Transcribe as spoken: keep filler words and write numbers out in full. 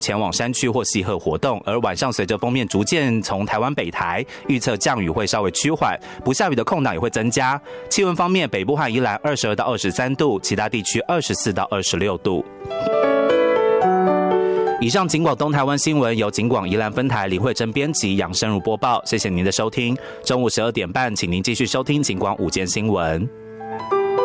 前往山区或溪河活动，而晚上随着锋面逐渐从台湾北台，预测降雨会稍微趋缓，不下雨的空档也会增加。气温方面，北部和宜兰二十二到二十三度，其他地区二十四到二十六度。以上警广东台湾新闻由警广宜兰分台林慧珍编辑，杨生如播报，谢谢您的收听。中午十二点半，请您继续收听警广午间新闻。